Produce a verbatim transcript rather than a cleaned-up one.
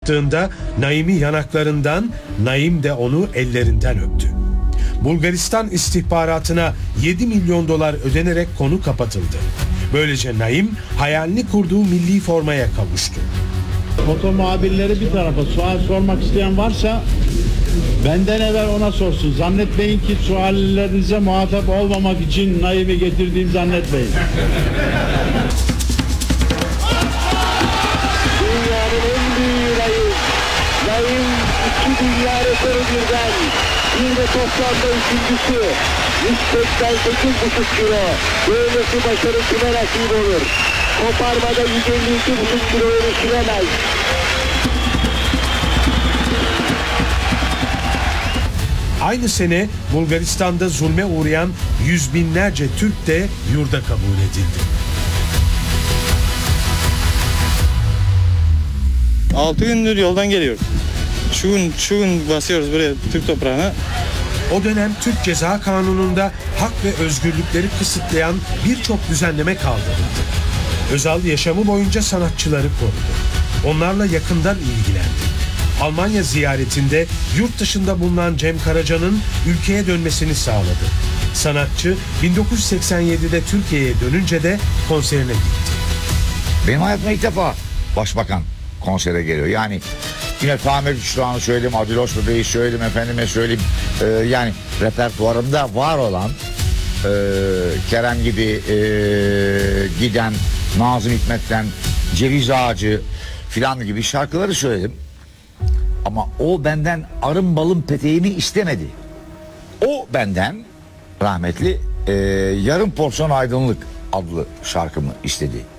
çıktığında Naim'i yanaklarından, Naim de onu ellerinden öptü. Bulgaristan istihbaratına yedi milyon dolar ödenerek konu kapatıldı. Böylece Naim hayalini kurduğu milli formaya kavuştu. Foto muhabirleri bir tarafa, sual sormak isteyen varsa benden evvel ona sorsun. Zannetmeyin ki suallerinize muhatap olmamak için Naim'i getirdiğim zannetmeyin. Dünyanın en büyüğü Naim. Naim iki dünya rekoru birden. Bir de toplamda üçüncüsü. yüz seksen sekiz buçuk kilo. Böylesi başarı kime nasip olur? Koparmada yüz elli iki buçuk kilo erişilemez. Aynı sene Bulgaristan'da zulme uğrayan yüz binlerce Türk de yurda kabul edildi. Altı gündür yoldan geliyoruz. Şu gün, şu gün basıyoruz buraya Türk toprağına. O dönem Türk Ceza Kanunu'nda hak ve özgürlükleri kısıtlayan birçok düzenleme kaldırıldı. Özal yaşamı boyunca sanatçıları korudu. Onlarla yakından ilgilendi. Almanya ziyaretinde yurt dışında bulunan Cem Karaca'nın ülkeye dönmesini sağladı. Sanatçı bin dokuz yüz seksen yedide Türkiye'ye dönünce de konserine gitti. Benim hayatımda ilk defa başbakan konsere geliyor. Yani yine Tamer Güçlühan'ı söyledim, Adil Osman Bey'i söyledim, efendime söyleyeyim. Ee, yani repertuarımda var olan e, Kerem gibi e, giden, Nazım Hikmet'ten Ceviz Ağacı filan gibi şarkıları söyledim. Ama o benden arın balın peteğimi istemedi. O benden rahmetli e, Yarım Porsiyon Aydınlık adlı şarkımı istedi.